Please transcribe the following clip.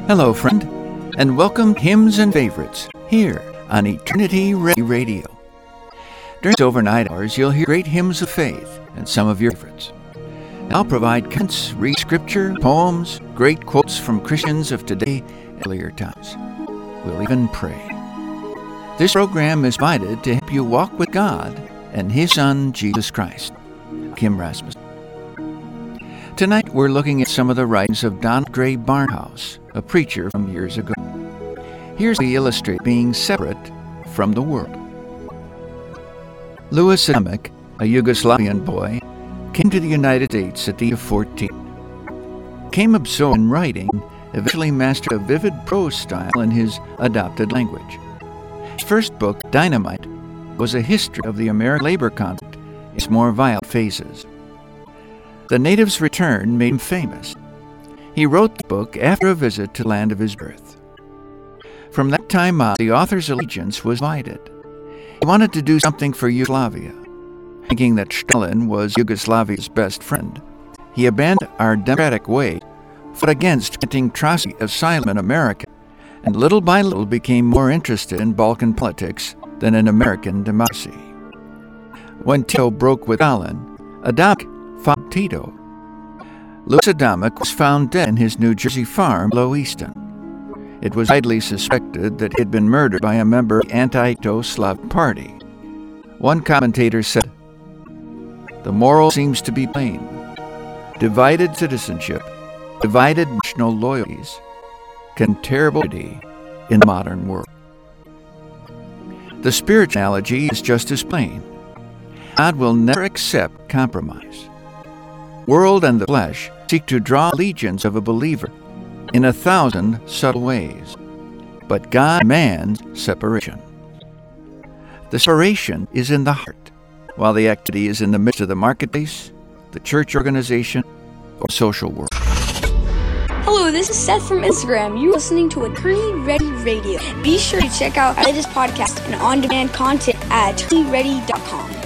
Hello, friend, and welcome to Hymns and Favorites here on Eternity Radio. During these overnight hours, you'll hear great hymns of faith and some of your favorites. I'll provide comments, read scripture, poems, great quotes from Christians of today and earlier times. We'll even pray. This program is provided to help you walk with God and His Son, Jesus Christ. Kim Rasmussen. Tonight we're looking at some of the writings of Donald Grey Barnhouse, a preacher from years ago. Here's how he illustrates being separate from the world. Louis Adamic, a Yugoslavian boy, came to the United States at the age of 14. Became absorbed in writing, eventually mastered a vivid prose style in his adopted language. His first book, Dynamite, was a history of the American labor conflict in its more violent phases. The natives' return made him famous. He wrote the book after a visit to the land of his birth. From that time on, the author's allegiance was divided. He wanted to do something for Yugoslavia. Thinking that Stalin was Yugoslavia's best friend, he abandoned our democratic way, fought against granting Trotsky asylum in America, and little by little became more interested in Balkan politics than in American democracy. When Tito broke with Stalin, Adamic fought Tito. Louis Adamic was found dead in his New Jersey farm below Easton. It was widely suspected that he had been murdered by a member of the anti-Tito Slav Party. One commentator said, "The moral seems to be plain. Divided citizenship, divided national loyalties, can terribly be in the modern world." The spiritual analogy is just as plain. God will never accept compromise. World and the flesh seek to draw allegiance of a believer in 1,000 subtle ways, but God demands separation. The separation is in the heart, while the activity is in the midst of the marketplace, the church organization, or social world. Hello, this is Seth from Instagram. You're listening to Eternity Ready Radio. Be sure to check out our latest podcast and on-demand content at eternityready.com.